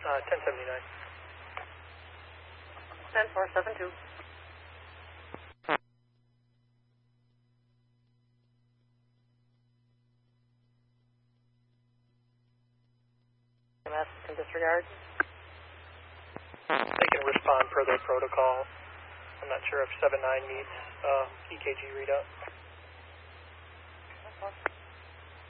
1079. 10472. MS can disregard. They can respond per their protocol. I'm not sure if 79 needs EKG readout.